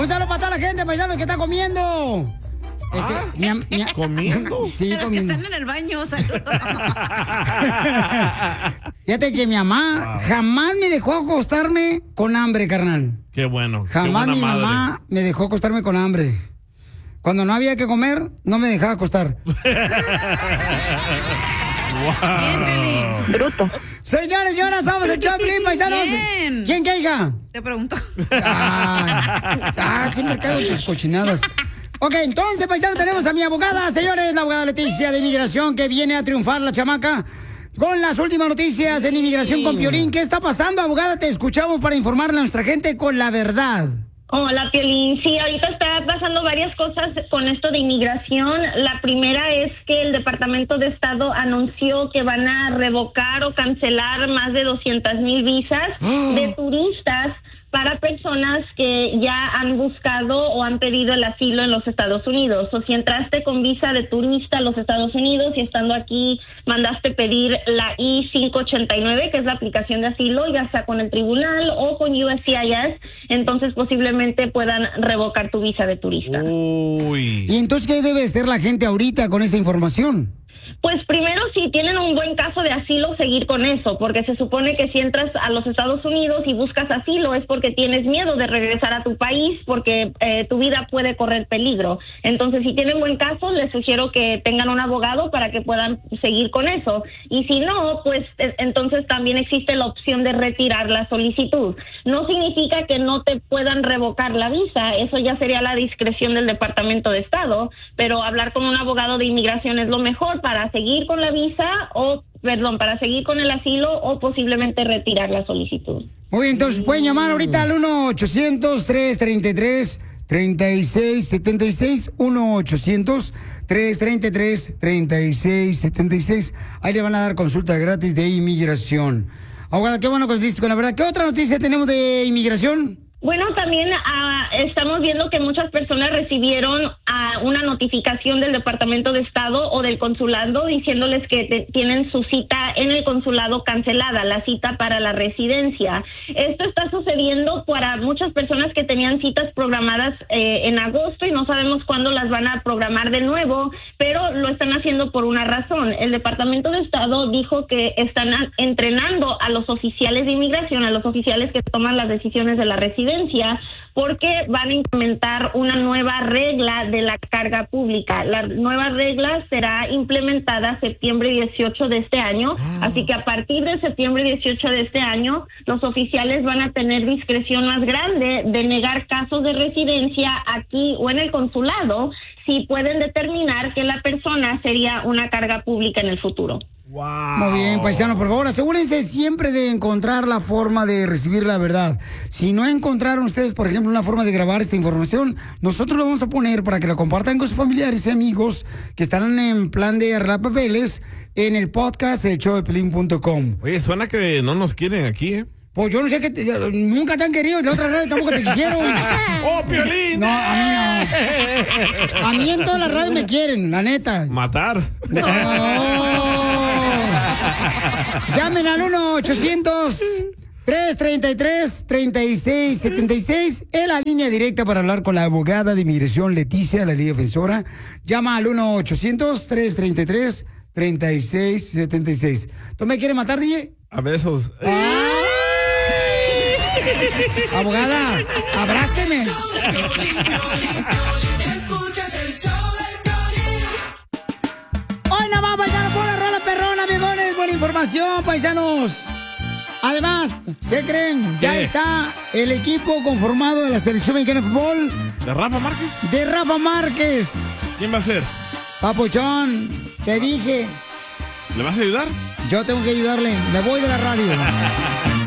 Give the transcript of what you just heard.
Un saludo para toda la gente, paisanos, que está comiendo. ¿Comiendo? Sí, los comiendo. que están en el baño, saludos. Fíjate que mi mamá jamás me dejó acostarme con hambre, carnal. Qué bueno. Jamás qué mi buena mamá madre. me dejó acostarme con hambre. Cuando no había que comer, no me dejaba acostar. Wow. Bruto. Señores, y ahora somos el Choplin, paisanos. Bien. ¿Quién que hija? Te pregunto. Siempre caigo en tus cochinadas. Ok, entonces, paisanos, tenemos a mi abogada, señores, la abogada Leticia de Inmigración, que viene a triunfar la chamaca con las últimas noticias en Inmigración con Piolín. ¿Qué está pasando, abogada? Te escuchamos para informarle a nuestra gente con la verdad. Hola, Piolín. Sí, ahorita está pasando varias cosas con esto de inmigración. La primera es que el Departamento de Estado anunció que van a revocar o cancelar más de 200,000 visas de turistas para personas que ya han buscado o han pedido el asilo en los Estados Unidos. O si entraste con visa de turista a los Estados Unidos y estando aquí mandaste pedir la I-589, que es la aplicación de asilo, ya sea con el tribunal o con USCIS, entonces posiblemente puedan revocar tu visa de turista. Uy. ¿Y entonces qué debe hacer la gente ahorita con esa información? Pues primero, si tienen un buen caso de asilo, seguir con eso, porque se supone que si entras a los Estados Unidos y buscas asilo es porque tienes miedo de regresar a tu país, porque tu vida puede correr peligro. Entonces, si tienen buen caso, les sugiero que tengan un abogado para que puedan seguir con eso. Y si no, pues entonces también existe la opción de retirar la solicitud. No significa que no te puedan revocar la visa, eso ya sería la discreción del Departamento de Estado, pero hablar con un abogado de inmigración es lo mejor para seguir con la visa para seguir con el asilo o posiblemente retirar la solicitud. Muy bien, entonces pueden llamar ahorita al 1-800-333-3676, 1-800-333-3676. Ahí le van a dar consulta gratis de inmigración. Abogada, qué bueno que nos dices con la verdad. ¿Qué otra noticia tenemos de inmigración? Bueno, también estamos viendo que muchas personas recibieron una notificación del Departamento de Estado o del consulado diciéndoles que tienen su cita en el consulado cancelada, la cita para la residencia. Esto está sucediendo para muchas personas que tenían citas programadas en agosto y no sabemos cuándo las van a programar de nuevo, pero lo están haciendo por una razón. El Departamento de Estado dijo que están entrenando a los oficiales de inmigración, a los oficiales que toman las decisiones de la residencia, porque van a implementar una nueva regla de la carga pública. La nueva regla será implementada septiembre 18 de este año, así que a partir de septiembre 18 de este año, los oficiales van a tener discreción más grande de negar casos de residencia aquí o en el consulado si pueden determinar que la persona sería una carga pública en el futuro. Wow. Muy bien, paisano, por favor, asegúrense siempre de encontrar la forma de recibir la verdad. Si no encontraron ustedes, por ejemplo, una forma de grabar esta información, nosotros lo vamos a poner para que la compartan con sus familiares y amigos que están en plan de arreglar papeles en el podcast elshowdepiolín.com. Oye, suena que no nos quieren aquí, ¿eh? Pues yo no sé nunca te han querido y la otra radio tampoco te quisieron. ¡Oh, Piolín! No, a mí no. A mí en todas las radios me quieren, la neta. Matar. No. Llamen al 1-800-333-3676. Es la línea directa para hablar con la abogada de inmigración Leticia, la línea defensora. Llama al 1-800-333-3676. ¿Tú me quieres matar, DJ? A besos. Abogada, abráceme. Hoy nada más, paisanos, por la rola perrona, viejones. Buena información, paisanos. Además, ¿qué creen? Ya está el equipo conformado de la selección mexicana de fútbol. ¿De Rafa Márquez? De Rafa Márquez. ¿Quién va a ser? Papuchón, te dije. ¿Le vas a ayudar? Yo tengo que ayudarle. Me voy de la radio.